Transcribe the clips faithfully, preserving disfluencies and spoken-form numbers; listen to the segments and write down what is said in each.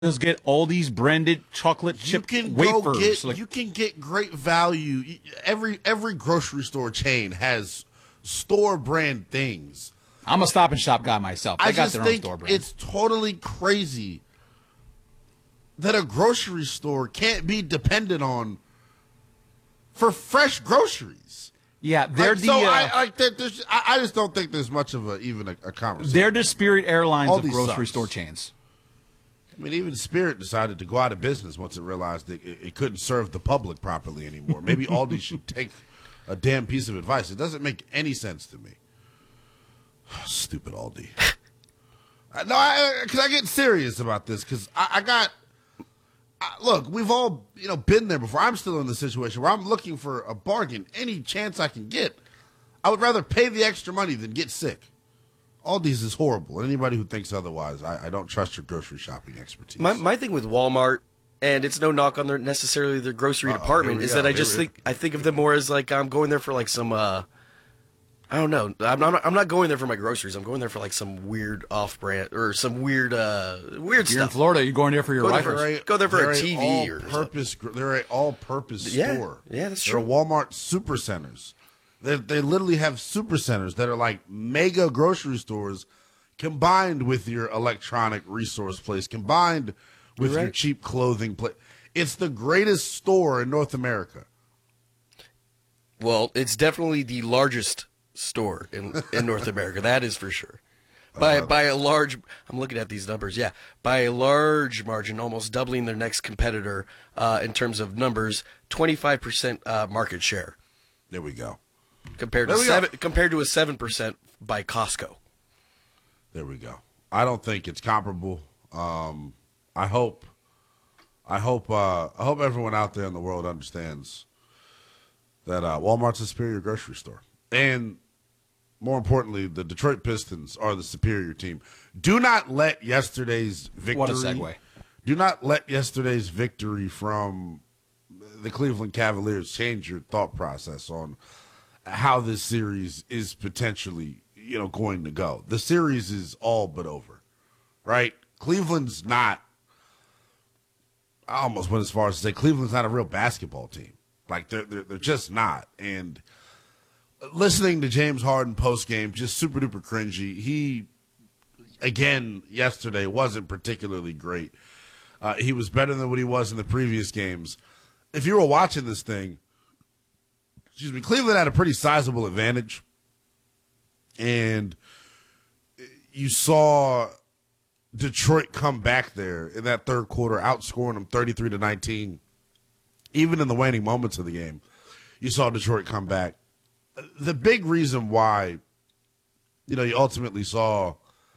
just get all these branded chocolate chip you can wafers. Go get, like, you can get great value. Every every grocery store chain has store brand things. I'm a Stop and Shop guy myself. They I got just their think own store brand. it's totally crazy that a grocery store can't be depended on for fresh groceries. Yeah, they're like, the. So uh, I, like, there's, I, I just don't think there's much of a even a, a conversation. they're the Spirit Airlines All of these grocery sucks. store chains. I mean, even Spirit decided to go out of business once it realized that it, it couldn't serve the public properly anymore. Maybe Aldi should take a damn piece of advice. It doesn't make any sense to me. Stupid Aldi. No, I, because I get serious about this because I, I got. I, look, we've all you know been there before. I'm still in the situation where I'm looking for a bargain any chance I can get. I would rather pay the extra money than get sick. Aldi's is horrible. And anybody who thinks otherwise, I, I don't trust your grocery shopping expertise. My my thing with Walmart, and it's no knock on their necessarily their grocery Uh-oh, department, here we is go. that I Here just we- think I think of them more as like I'm going there for like some uh, I don't know. I'm not I'm not going there for my groceries. I'm going there for like some weird off brand or some weird uh weird You're in stuff. Florida. You're going there for your Go there rifles. for- They're a- Go there for a they're T V or all-purpose. gr- They're an all-purpose Yeah, store. yeah, that's they're true. Walmart super centers. They they literally have super centers that are like mega grocery stores, combined with your electronic resource place, combined with You're your right. cheap clothing place. It's the greatest store in North America. Well, it's definitely the largest store in in North America. That is for sure. By Uh, by a large, I'm looking at these numbers. Yeah, by a large margin, almost doubling their next competitor uh, in terms of numbers. twenty-five percent uh, market share There we go. compared to There we go. seven compared to a seven percent by Costco. There we go. I don't think it's comparable. Um, I hope, I hope, uh, I hope everyone out there in the world understands that uh, Walmart's a superior grocery store, and more importantly, the Detroit Pistons are the superior team. Do not let yesterday's victory. What a segue. Do not let yesterday's victory from the Cleveland Cavaliers change your thought process on how this series is potentially, you know, going to go. The series is all but over, right? Cleveland's not, I almost went as far as to say Cleveland's not a real basketball team. Like, they're, they're, they're just not. And listening to James Harden post-game, just super duper cringy. He, again, yesterday wasn't particularly great. Uh, he was better than what he was in the previous games. If you were watching this thing, excuse me, Cleveland had a pretty sizable advantage. And you saw Detroit come back there in that third quarter, outscoring them thirty-three to nineteen. Even in the waning moments of the game, you saw Detroit come back. The big reason why, you know, you ultimately saw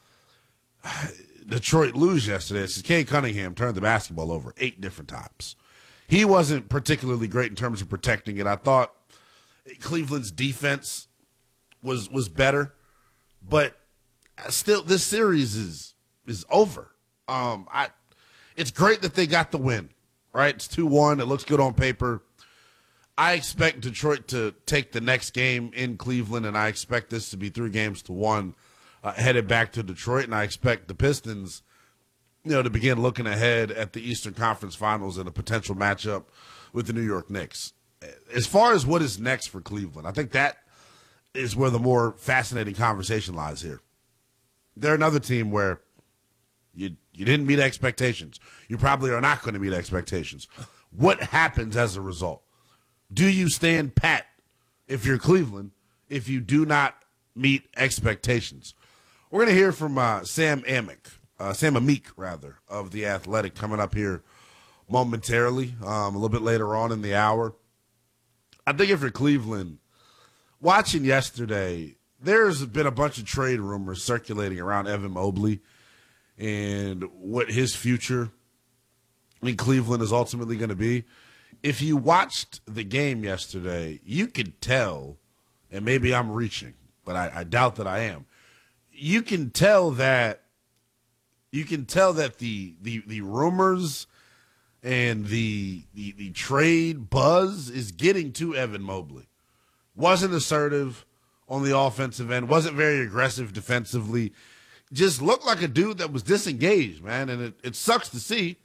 Detroit lose yesterday is Cade Cunningham turned the basketball over eight different times. He wasn't particularly great in terms of protecting it. I thought Cleveland's defense was was better, but still, this series is is over. Um, I, it's great that they got the win, right? It's two one. It looks good on paper. I expect Detroit to take the next game in Cleveland, and I expect this to be three games to one, uh, headed back to Detroit. And I expect the Pistons, you know, to begin looking ahead at the Eastern Conference Finals and a potential matchup with the New York Knicks. As far as what is next for Cleveland, I think that is where the more fascinating conversation lies here. They're another team where you you didn't meet expectations. You probably are not going to meet expectations. What happens as a result? Do you stand pat if you're Cleveland if you do not meet expectations? We're going to hear from uh, Sam Amick, uh, Sam Amick, rather, of The Athletic coming up here momentarily, um, a little bit later on in the hour. I think if you're Cleveland, watching yesterday, there's been a bunch of trade rumors circulating around Evan Mobley and what his future in Cleveland is ultimately going to be. If you watched the game yesterday, you could tell, and maybe I'm reaching, but I, I doubt that I am. You can tell that you can tell that the the, the rumors and the, the the trade buzz is getting to Evan Mobley. Wasn't assertive on the offensive end, wasn't very aggressive defensively. just looked like a dude that was disengaged, man, and it, it sucks to see.